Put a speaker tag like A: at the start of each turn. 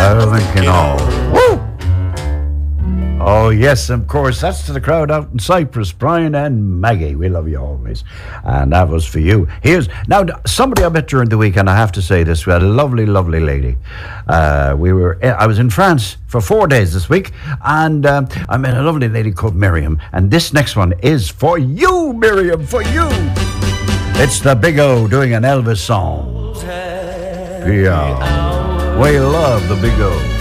A: Thinking all. Woo! Oh, yes, of course. That's to the crowd out in Cyprus. Brian and Maggie, we love you always. And that was for you. Here's now somebody I met during the weekend, I have to say this. We had a lovely, lovely lady. I was in France for 4 days this week, and I met a lovely lady called Miriam. And this next one is for you, Miriam, for you. It's the Big O doing an Elvis song. Yeah. We love the Big O.